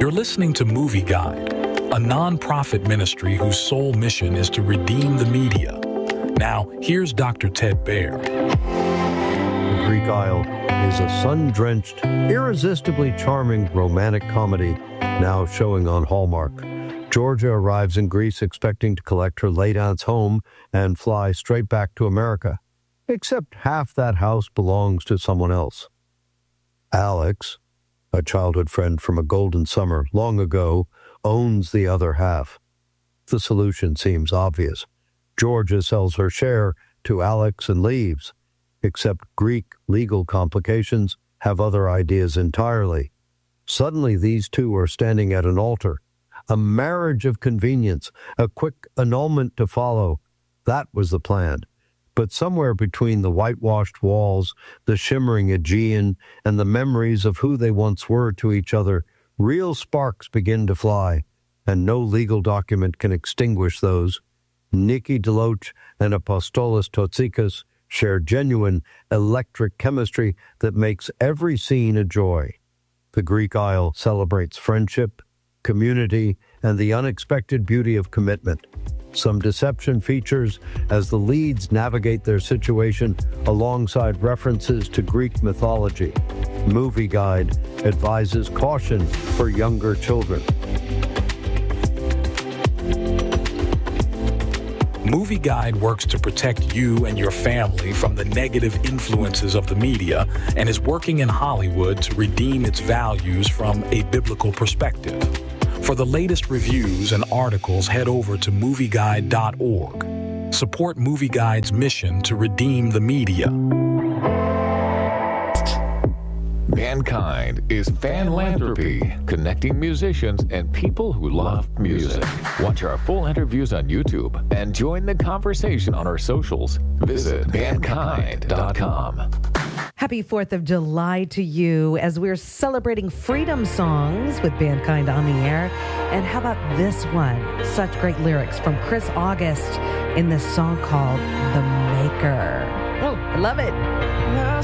You're listening to Movie Guide, a non-profit ministry whose sole mission is to redeem the media. Now, here's Dr. Ted Baehr. The Greek Isle is a sun-drenched, irresistibly charming romantic comedy now showing on Hallmark. Georgia arrives in Greece expecting to collect her late aunt's home and fly straight back to America. Except half that house belongs to someone else. Alex, a childhood friend from a golden summer long ago, owns the other half. The solution seems obvious. Georgia sells her share to Alex and leaves. Except Greek legal complications have other ideas entirely. Suddenly these two are standing at an altar. A marriage of convenience, a quick annulment to follow. That was the plan. But somewhere between the whitewashed walls, the shimmering Aegean, and the memories of who they once were to each other, real sparks begin to fly, and no legal document can extinguish those. Niki Deloach and Apostolos Totsikis share genuine electric chemistry that makes every scene a joy. The Greek Isle celebrates friendship, community, and the unexpected beauty of commitment. Some deception features as the leads navigate their situation alongside references to Greek mythology. Movie Guide advises caution for younger children. Movie Guide works to protect you and your family from the negative influences of the media and is working in Hollywood to redeem its values from a biblical perspective. For the latest reviews and articles, head over to movieguide.org. Support Movie Guide's mission to redeem the media. Mankind is Fanlanthropy, connecting musicians and people who love music. Watch our full interviews on YouTube and join the conversation on our socials. Visit mankind.com. Happy 4th of July to you as we're celebrating freedom songs with Bandkind on the air. And how about this one? Such great lyrics from Chris August in this song called The Maker. Oh, I love it.